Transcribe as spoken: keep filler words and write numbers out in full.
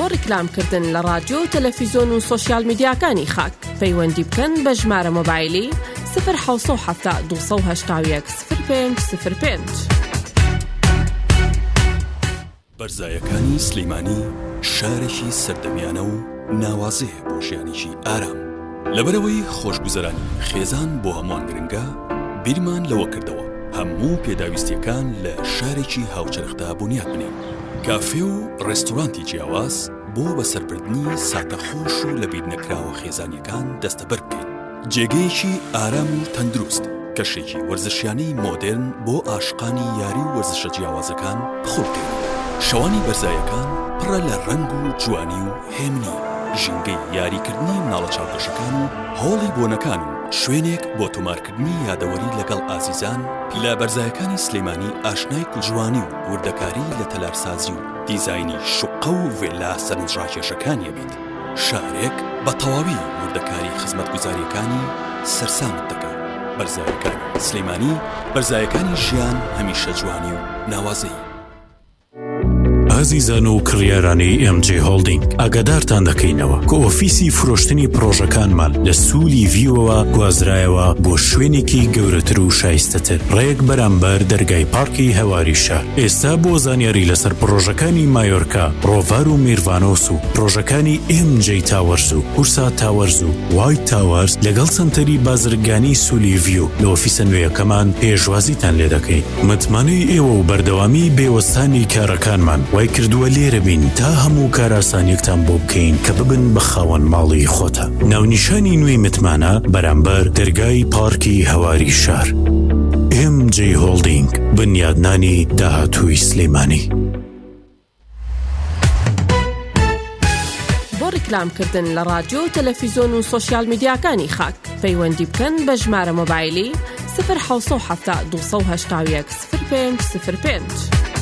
بۆ ڕیکلامکردن لە رادیۆ و تەلەڤیزۆن و سۆشیال میدیاکانی خاک پەیوەندی بکەن بە ژمارە مۆبایلی صفر حەوت هەفتا دوو سەد و هەشتا و یەک صفر پێنج صفر پێنج. بەرزایەکانی سلەیمانی شارێکی سەردەمیانە و ناوازەیە بۆ ژیانێکی ئارام. لەبەرەوەی خۆشگوزەرانی خێزان بۆ هەمووان گرنگە، بیرمان لەوە کردەوە هەموو پێداویستیەکان لە شارێکی هاوچەرخدا بنیاد بنێن. کافێ و ڕێستۆرانتی جیاواز بۆ بەسەربردنی ساتەخۆش و لە بیر نەکراوە خێزانیەکان دەستەبەر بکەین. جێگەیەکی ئارام و تەندروست، کەشێکی وەرزشیانەی مۆدێرن بۆ ئاشقانی یاری و وەرزشە جیاوازەکان بخۆڵکەین. شەوانی بەرزایەکان پڕە لە ڕەنگ و جوانی و هێمنی، ژینگەی یاریکردنی مناڵە چاوپێشەکان و هۆڵی بۆنەکان و شوێنێک بۆ تۆمارکردنی یادەوەری لەگەڵ ئازیزان. لە بەرزایەکانی سلەیمانی ئاشنای کوژوانی و وردەکاری لە تەلارسازی و دیزاینی شوقە و ڤێلا سەرنجڕاکێشەکانیە بێت. شارێک بە تەواوی وردەکاری خزمەتگوزاریەکانی سەرسامت دەکات. بەرزایەکانی سلەیمانی، بەرزایەکانی ژیان هەمیشە جوانی و ناوازەیی. ئازیزان و کڕیارانی ئێم جێ هۆڵدینگ، ئاگادارتان دەکەینەوە کە ئۆفیسی فرۆشتنی پرۆژەکانمان لە سوولی ڤیوەوە گوازرایەوە بۆ شوێنێکی گەورەتر و شایستەتر ڕێک بەرامبەر دەرگای پارکی هەواری شار. ئێستا بۆ زانیاری لەسەر پرۆژەکانی مایۆرکا، ڕۆڤار و میرڤانۆس و پرۆژەکانی ئێم جێ تاوەرز و کورسا تاوەرز و وایت تاوەرز لەگەڵ سنتەری بازرگانی سوولی ڤیو لە ئۆفیسە نوێیەکەمان پێشوازیتان لێ دەکەین. متمانەی ئێوە و بەردەوامی بێوەستانی کارەکانمان وای کردووە لێرە بین تا هەموو کاراسانیەکتان بۆ بکەین کە ببن بە خاوەن ماڵی خۆتە. ناونیشانی نوێی متمانە بەرامبەر دەرگای پارکی هەواری شار. ئێم جێ هۆڵدینگ، بنیادنانی داهاتووی سلەیمانی. بۆ ڕیکلامکردن لە رادیۆ و تەلەڤیزۆن و سۆشیال میدیاکانی خاک پەیوەندی بکەن بە ژمارە مۆبایلی صفر حەوت هەفتا دوو سەد و هەشتا و یەک صفر پێنج صفر پێنج.